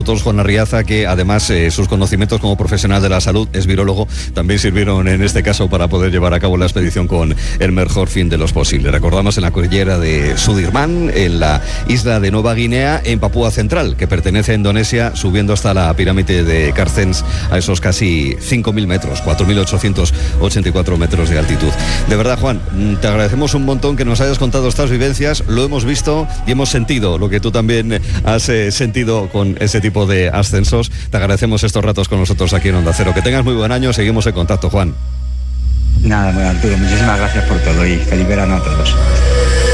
Juan Arriaza, que además sus conocimientos como profesional de la salud, es virólogo, también sirvieron en este caso para poder llevar a cabo la expedición con el mejor fin de los posibles. Recordamos en la cordillera de Sudirman, en la isla de Nueva Guinea, en Papúa Central, que pertenece a Indonesia, subiendo hasta la pirámide de Carstens a esos casi 5.000 metros, 4.884 metros de altitud. De verdad, Juan, te agradecemos un montón que nos hayas contado estas vivencias, lo hemos visto y hemos sentido lo que tú también has sentido con ese tipo de ascensos. Te agradecemos estos ratos con nosotros aquí en Onda Cero. Que tengas muy buen año, seguimos en contacto, Juan. Nada, muy Arturo, muchísimas gracias por todo y feliz verano a todos.